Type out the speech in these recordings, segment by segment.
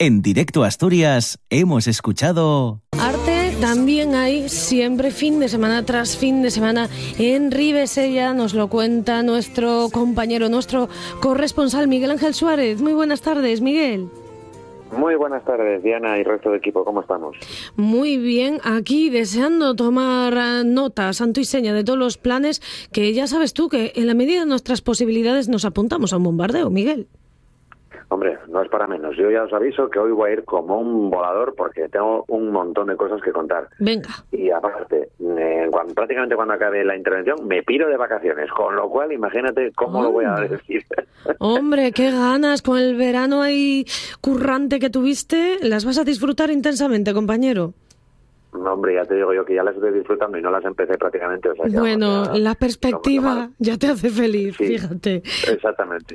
En Directo Asturias hemos escuchado... Arte también hay siempre fin de semana tras fin de semana en Ribesella. Nos lo cuenta nuestro compañero, nuestro corresponsal Miguel Ángel Suárez. Muy buenas tardes, Miguel. Muy buenas tardes, Diana y resto del equipo, ¿cómo estamos? Muy bien, aquí deseando tomar nota, santo y seña de todos los planes, que ya sabes tú que en la medida de nuestras posibilidades nos apuntamos a un bombardeo, Miguel. Hombre, no es para menos. Yo ya os aviso que hoy voy a ir como un volador porque tengo un montón de cosas que contar. Venga. Y aparte, prácticamente cuando acabe la intervención, me piro de vacaciones, con lo cual imagínate cómo lo voy a decir. Hombre, qué ganas, con el verano ahí currante que tuviste, las vas a disfrutar intensamente, compañero. No, hombre, ya te digo yo que ya las estoy disfrutando y no las empecé prácticamente. O sea, bueno, ya, la perspectiva ya te hace feliz, sí, fíjate. Exactamente.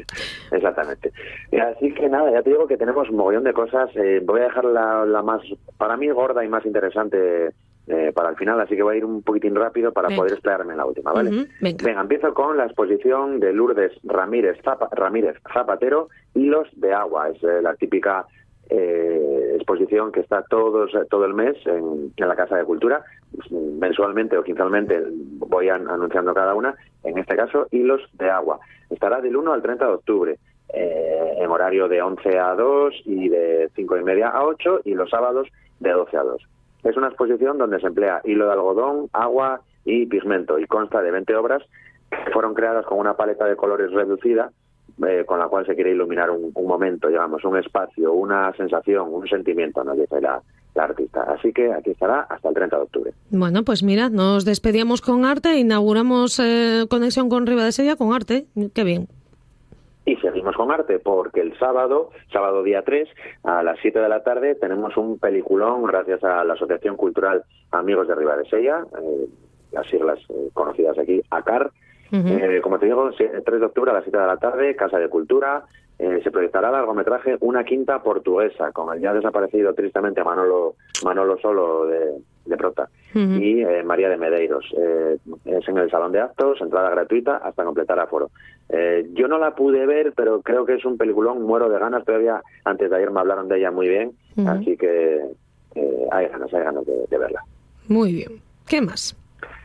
Y así que nada, ya te digo que tenemos un mogollón de cosas. Voy a dejar la más, para mí, gorda y más interesante para el final, así que voy a ir un poquitín rápido para poder explayarme en la última, ¿vale? Venga, empiezo con la exposición de Lourdes Ramírez Zapatero, Hilos de Agua. Es la típica exposición que está todo el mes en la Casa de Cultura. Mensualmente o quincenalmente voy anunciando cada una. En este caso, Hilos de Agua. Estará del 1 al 30 de octubre, en horario de 11 a 2 y de 5:30 a 8, y los sábados de 12 a 2. Es una exposición donde se emplea hilo de algodón, agua y pigmento, y consta de 20 obras que fueron creadas con una paleta de colores reducida, con la cual se quiere iluminar un momento, digamos, un espacio, una sensación, un sentimiento, ¿no? Dice la artista. Así que aquí estará hasta el 30 de octubre. Bueno, pues mira, nos despedíamos con arte, inauguramos conexión con Ribadesella con arte. Qué bien. Y seguimos con arte, porque el sábado día 3, a las 7 de la tarde, tenemos un peliculón gracias a la Asociación Cultural Amigos de Ribadesella, las siglas conocidas aquí, ACAR. Como te digo, 3 de octubre a las 7 de la tarde, Casa de Cultura. Se proyectará largometraje Una quinta portuguesa, con el ya desaparecido tristemente Manolo Solo de prota, y María de Medeiros. Es en el Salón de Actos, entrada gratuita hasta completar aforo. Yo no la pude ver, pero creo que es un peliculón, muero de ganas. Todavía antes de ayer me hablaron de ella muy bien, así que hay ganas de verla. Muy bien. ¿Qué más?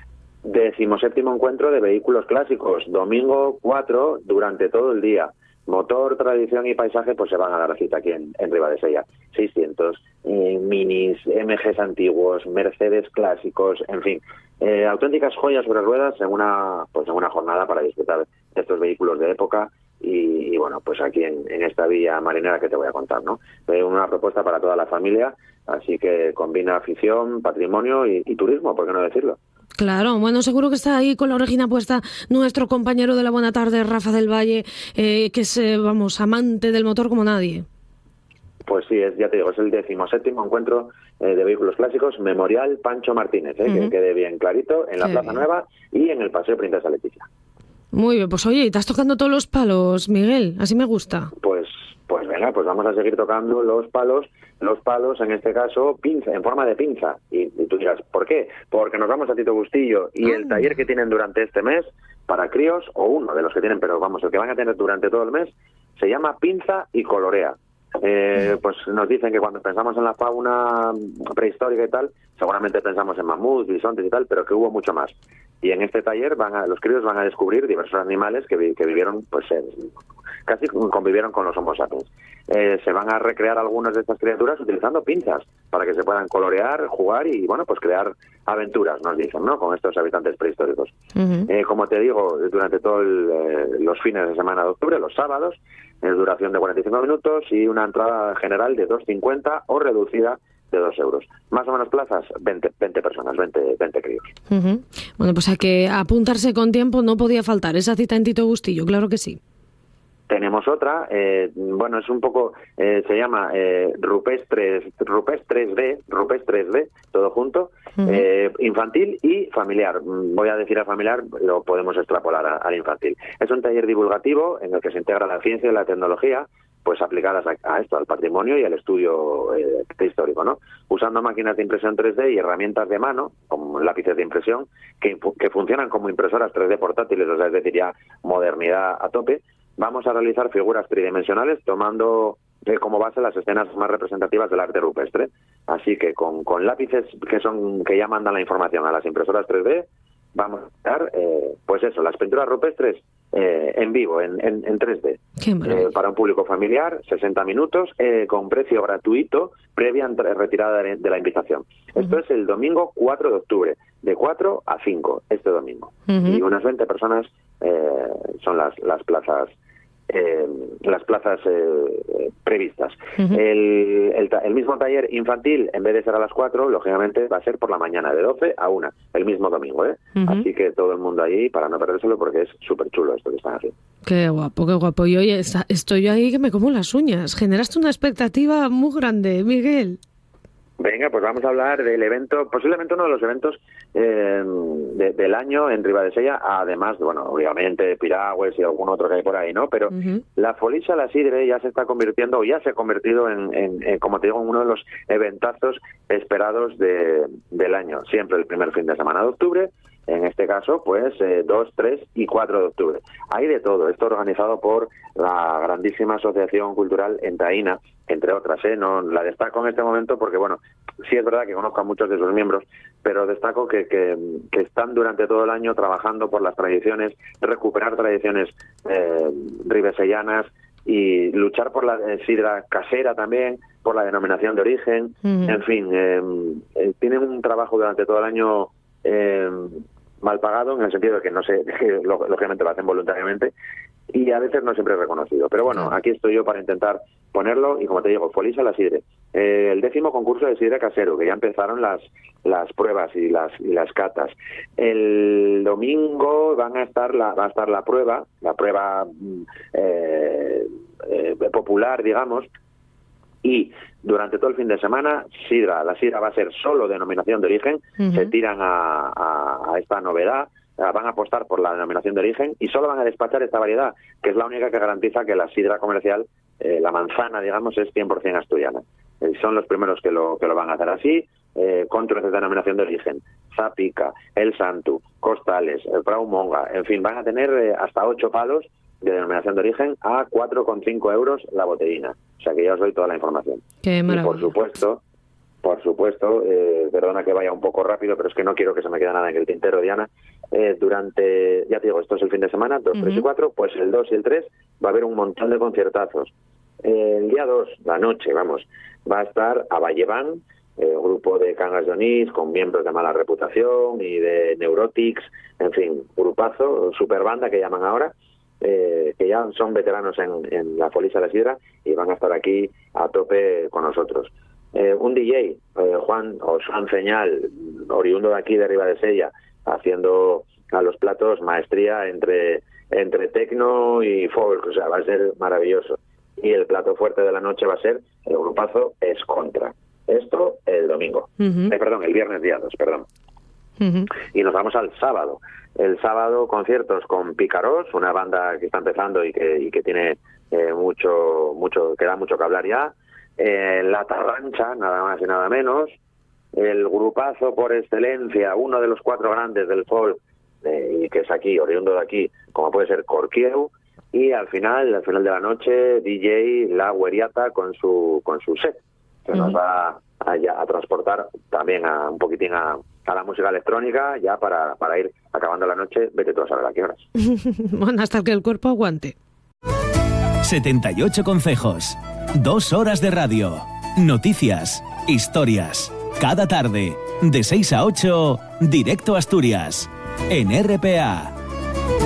17º encuentro de vehículos clásicos, domingo 4, durante todo el día. Motor, tradición y paisaje pues se van a dar cita aquí en Ribadesella. 600 minis, MGs antiguos, Mercedes clásicos, en fin, auténticas joyas sobre ruedas en una jornada para disfrutar de estos vehículos de época. Y bueno, pues aquí en esta villa marinera que te voy a contar, ¿no? Una propuesta para toda la familia, así que combina afición, patrimonio y turismo, ¿por qué no decirlo? Claro, bueno, seguro que está ahí con la orejina puesta nuestro compañero de la buena tarde, Rafa del Valle, que es, amante del motor como nadie. Pues sí, ya te digo, es el 17º encuentro de vehículos clásicos, Memorial Pancho Martínez, que quede bien clarito, en la Plaza Nueva y en el Paseo Princesa Leticia. Muy bien, pues oye, estás tocando todos los palos, Miguel, así me gusta. Pues venga, pues vamos a seguir tocando los palos, en este caso, en forma de pinza. Y tú dirás, ¿por qué? Porque nos vamos a Tito Bustillo y el taller que tienen durante este mes para críos, o uno de los que tienen, pero vamos, el que van a tener durante todo el mes, se llama Pinza y Colorea. Pues nos dicen que cuando pensamos en la fauna prehistórica y tal, seguramente pensamos en mamuts, bisontes y tal, pero que hubo mucho más. Y en este taller los críos van a descubrir diversos animales que vivieron, pues casi convivieron con los Homo sapiens. Se van a recrear algunas de estas criaturas utilizando pinzas para que se puedan colorear, jugar y, bueno, pues crear aventuras, nos dicen, ¿no?, con estos habitantes prehistóricos. Como te digo, durante todos los fines de semana de octubre, los sábados, duración de 45 minutos y una entrada general de 2,50 o reducida de 2 euros. Más o menos plazas, 20 personas, 20 críos. Bueno, pues hay que apuntarse con tiempo, no podía faltar esa cita en Tito Bustillo, claro que sí. Tenemos otra, bueno, es un poco, se llama Rupestres 3D, todo junto, infantil y familiar. Voy a decir a familiar, lo podemos extrapolar al infantil. Es un taller divulgativo en el que se integra la ciencia y la tecnología, pues aplicadas a esto, al patrimonio y al estudio prehistórico, ¿no? Usando máquinas de impresión 3D y herramientas de mano, como lápices de impresión, que funcionan como impresoras 3D portátiles, o sea, es decir, ya modernidad a tope. Vamos a realizar figuras tridimensionales tomando como base las escenas más representativas del arte rupestre. Así que con lápices que ya mandan la información a las impresoras 3D, vamos a dar, pues eso, las pinturas rupestres en vivo, en 3D. Para un público familiar, 60 minutos, con precio gratuito, previa retirada de la invitación. Esto es el domingo 4 de octubre, de 4 a 5, este domingo. Y unas 20 personas son las plazas previstas. El mismo taller infantil, en vez de ser a las 4, lógicamente va a ser por la mañana, de 12 a 1, el mismo domingo, Así que todo el mundo allí para no perdérselo, porque es súper chulo esto que están haciendo. Qué guapo, qué guapo. Y oye, estoy yo ahí que me como las uñas. Generaste una expectativa muy grande, Miguel. Venga, pues vamos a hablar del evento, posiblemente uno de los eventos del año en Ribadesella, además, bueno, obviamente Piragües y algún otro que hay por ahí, ¿no? Pero la Foliça La Sidre ya se está convirtiendo, o ya se ha convertido en, como te digo, en uno de los eventazos esperados del año. Siempre el primer fin de semana de octubre, en este caso, pues 2, 3 y 4 de octubre. Hay de todo. Esto organizado por la grandísima Asociación Cultural Entaína, entre otras, no la destaco en este momento porque, bueno, sí es verdad que conozco a muchos de sus miembros, pero destaco que están durante todo el año trabajando por las tradiciones, recuperar tradiciones ribesellanas y luchar por la sidra casera también, por la denominación de origen. En fin, tienen un trabajo durante todo el año mal pagado, en el sentido de que no sé, lógicamente lo hacen voluntariamente y a veces no siempre es reconocido. Pero bueno, aquí estoy yo para intentar ponerlo, y como te digo, Foliça La Sidre. El 10º concurso de sidra casero, que ya empezaron las pruebas y las catas. El domingo va a estar la prueba popular, digamos, y durante todo el fin de semana la sidra va a ser solo denominación de origen. Se tiran a esta novedad, van a apostar por la denominación de origen y solo van a despachar esta variedad, que es la única que garantiza que la sidra comercial, la manzana, digamos, es 100% asturiana. Son los primeros que lo van a hacer así, con trozos de denominación de origen. Zapica, El Santu, Costales, el Prau Monga, en fin, van a tener hasta 8 palos de denominación de origen a 4,5 euros la botellina. O sea que ya os doy toda la información. Qué maravilla. Y por supuesto, perdona que vaya un poco rápido, pero es que no quiero que se me quede nada en el tintero, Diana. Durante, ya te digo, esto es el fin de semana, 2, 3 y 4, pues el 2 y el 3 va a haber un montón de conciertazos. El día 2, la noche, va a estar a Valleván, grupo de Cangas de Onís, con miembros de Mala Reputación y de Neurotics, en fin, grupazo, super banda que llaman ahora, que ya son veteranos en la Foliça La Sidra y van a estar aquí a tope con nosotros. Un DJ, Juan Señal, oriundo de aquí de Ribadesella, haciendo a los platos maestría entre tecno y folk, o sea, va a ser maravilloso. Y el plato fuerte de la noche va a ser el grupazo Es Contra. Esto el domingo. El viernes día 2, perdón. Y nos vamos al sábado. El sábado conciertos con Picaros, una banda que está empezando y que tiene mucho que da mucho que hablar ya. La Tarrancha, nada más y nada menos. El grupazo por excelencia, uno de los 4 grandes del folk, y que es aquí, oriundo de aquí, como puede ser Corquieu. Y al final de la noche, DJ La Gueriata con su set, que nos va a transportar también un poquitín a la música electrónica, ya para ir acabando la noche. Vete tú a saber a qué horas. Bueno, hasta que el cuerpo aguante. 78 consejos, 2 horas de radio, noticias, historias. Cada tarde, de 6 a 8, Directo Asturias, en RPA.